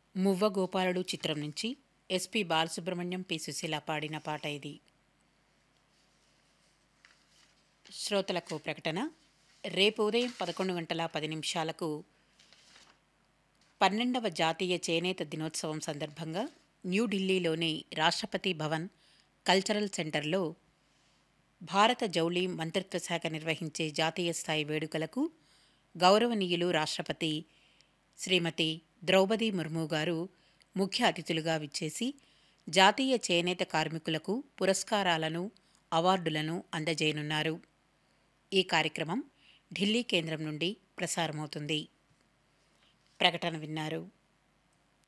మువ్వ గోపాలుడు చిత్రం నుంచి SP Balasubrahmanyam, P Susheela పాడిన పాట ఇది. శ్రోతలకు ప్రకటన. రేపు ఉదయం 11:10 12వ జాతీయ చేనేత దినోత్సవం సందర్భంగా న్యూఢిల్లీలోని రాష్ట్రపతి భవన్ కల్చరల్ సెంటర్లో భారత జౌళి మంత్రిత్వ శాఖ నిర్వహించే జాతీయ స్థాయి వేడుకలకు గౌరవనీయులు రాష్ట్రపతి శ్రీమతి ద్రౌపది ముర్ము గారు ముఖ్య అతిథులుగా విచ్చేసి జాతీయ చేనేత కార్మికులకు పురస్కారాలను, అవార్డులను అందజేయనున్నారు. ఈ కార్యక్రమం ఢిల్లీ కేంద్రం నుండి ప్రసారమవుతుంది. ప్రకటన విన్నారు.